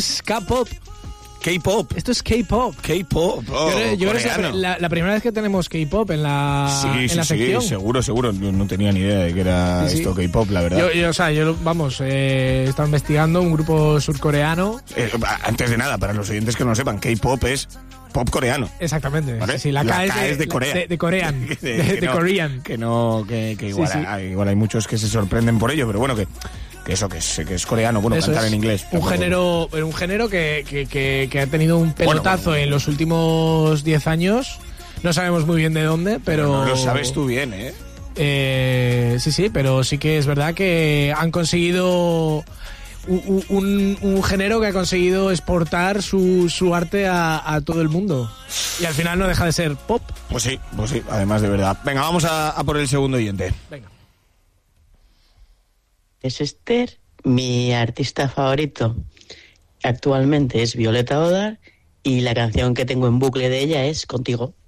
Es K-pop. K-pop. Esto es K-pop. K-pop. Yo creo que es la primera vez que tenemos K-pop en la sección. Sí, seguro. Yo no tenía ni idea de que era esto K-pop, la verdad. Yo he estado investigando un grupo surcoreano. Antes de nada, para los oyentes que no lo sepan, K-pop es pop coreano. Exactamente. ¿Vale? Sí, la K es de Corea. De Korean. de Korean. Que igual hay muchos que se sorprenden por ello, pero bueno, que es coreano, bueno, cantar en inglés. Un género que ha tenido un pelotazo en los últimos 10 años. No sabemos muy bien de dónde, pero... No lo sabes tú bien, Sí, pero sí que es verdad que han conseguido... Un género que ha conseguido exportar su arte a todo el mundo. Y al final no deja de ser pop. Pues sí, además de verdad. Venga, vamos a por el segundo oyente. Venga. Es Esther, mi artista favorito actualmente es Violeta Odar y la canción que tengo en bucle de ella es Contigo.